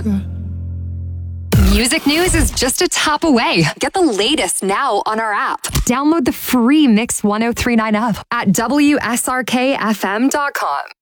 good. Music news is just a tap away. Get the latest now on our app. Download the free Mix 1039 app at WSRKFM.com.